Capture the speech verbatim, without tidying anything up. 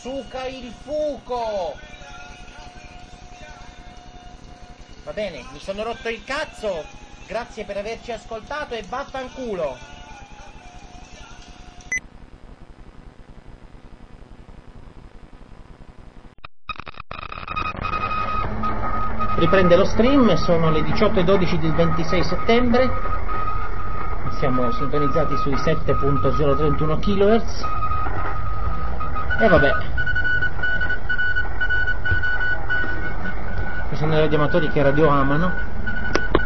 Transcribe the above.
suca il fuoco! Va bene, mi sono rotto il cazzo, grazie per averci ascoltato e vaffanculo! Riprende lo stream, sono le diciotto e dodici del ventisei settembre, siamo sintonizzati sui sette virgola zero trentuno kilohertz e vabbè, ci sono dei radioamatori che radio amano.